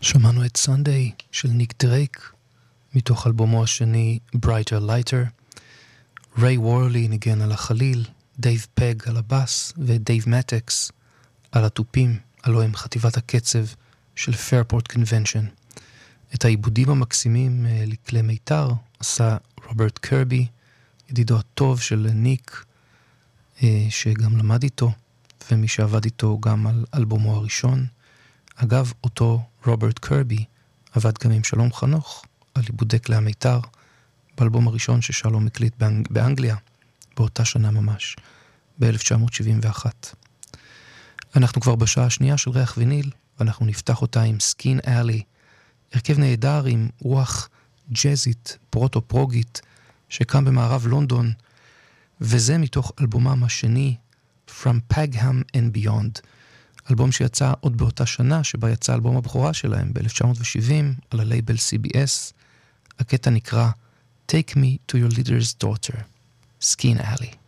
שמענו את Sunday של ניק דרייק מתוך אלבומו השני Brighter Lighter. ריי וורלי ניגן על החליל, דייב פג על הבאס ודייב מטקס על התופים, הלוא הם חטיבת הקצב של Fairport Convention. את העיבודים המקסימים לכלי מיתר עשה רוברט קרבי, ידידו הטוב של ניק, שגם למד איתו ומי שעבד איתו גם על אלבומו הראשון. אגב, אותו רוברט קרבי עבד גם עם שלום חנוך על עיבודי כלי המיתר באלבום הראשון ששלום הקליט באנגליה באותה שנה ממש, ב-1971. אנחנו כבר בשעה השנייה של ריח ויניל, ואנחנו נפתח אותה עם סקין אלי, הרכב נהדר עם רוח ג'זית, פרוטו-פרוגית, שקם במערב לונדון, וזה מתוך אלבומם השני, From Pagham and Beyond, אלבום שיצא עוד באותה שנה שבה יצא אלבום הבכורה שלהם ב-1970 על הלייבל CBS. הקטע נקרא Take Me to Your Leader's Daughter, Skin Alley.